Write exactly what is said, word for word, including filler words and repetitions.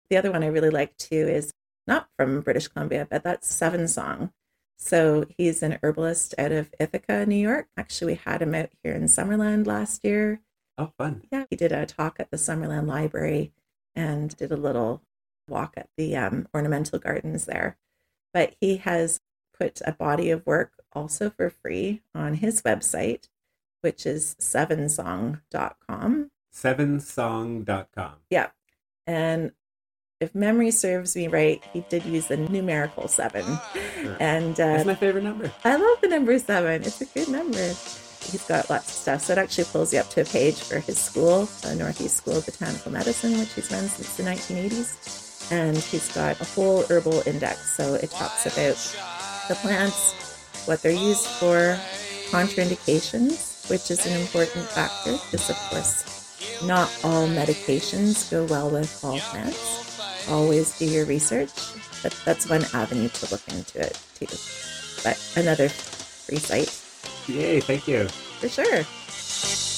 The other one I really like too is not from British Columbia, but that's Seven Song. So he's an herbalist out of Ithaca, New York. Actually, we had him out here in Summerland last year. Oh, fun. Yeah, he did a talk at the Summerland Library and did a little walk at the um, ornamental gardens there. But he has put a body of work also for free on his website, which is seven song dot com. seven song dot com. Yeah. And if memory serves me right, he did use the numerical seven. Sure. And uh, That's my favorite number. I love the number seven. It's a good number. He's got lots of stuff. So it actually pulls you up to a page for his school, the Northeast School of Botanical Medicine, which he's run since the nineteen eighties. And he's got a whole herbal index. So it talks about the plants, what they're used for, contraindications, which is an important factor because, of course, not all medications go well with all plants. Always do your research, but that's one avenue to look into it too. But another free site. Yay, thank you. For sure.